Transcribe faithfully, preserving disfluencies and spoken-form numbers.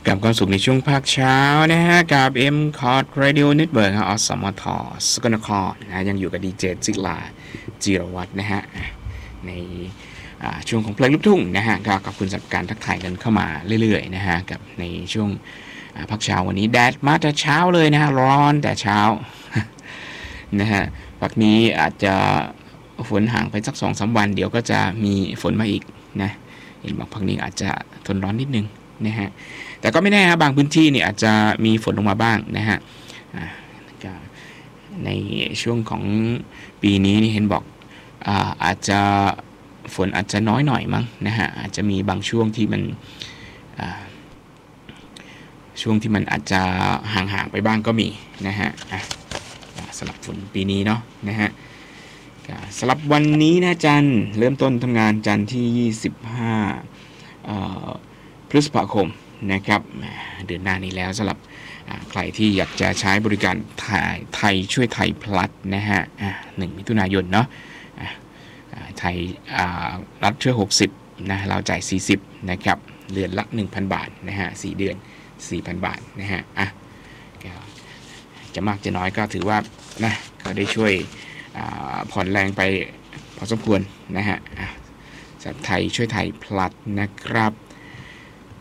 กับความสุขในช่วงภาคเช้านะฮะกับ M Cod Radio Network อสมทสกลนครนะยังอยู่กับดีเจจิลาจิรวัฒน์นะฮะในช่วงของเพลงลูกทุ่งนะฮะก็ขอบคุณสำหรับการทักทายกันเข้ามาเรื่อยๆนะฮะกับในช่วงภาคเช้าวันนี้แดดมาแต่เช้าเลยนะฮะร้อนแต่เช้านะฮะภาคนี้อาจจะฝนห่างไปสัก สองถึงสาม วันเดี๋ยวก็จะมีฝนมาอีกนะเห็นบอกภาคนี้อาจจะทนร้อนนิดนึงนะฮะแต่ก็ไม่แน่ครับบางพื้นที่เนี่ยอาจจะมีฝนลงมาบ้างนะฮะในช่วงของปีนี้นี่เห็นบอกอ่าอาจจะฝนอาจจะน้อยหน่อยมั้งนะฮะอาจจะมีบางช่วงที่มันช่วงที่มันอาจจะห่างๆไปบ้างก็มีนะฮะสำหรับฝนปีนี้เนาะนะฮะสำหรับวันนี้นะจันเริ่มต้นทำงานจันที่ยี่สิบห้าพฤษภาคมนะครับเดือนหน้านี้แล้วสำหรับใครที่อยากจะใช้บริการไทยไทยช่วยไทยพลัสนะฮะหนึ่งมิถุนายนเนาะไทยรัฐช่วยหกสิบนะเราจ่ายสี่สิบนะครับเดือนละ หนึ่งพัน บาทนะฮะสี่เดือน สี่พัน บาทนะฮะอ่ะจะมากจะน้อยก็ถือว่านะก็ได้ช่วยผ่อนแรงไปพอสมควรนะฮะสำหรับไทยช่วยไทยพลัสนะครับ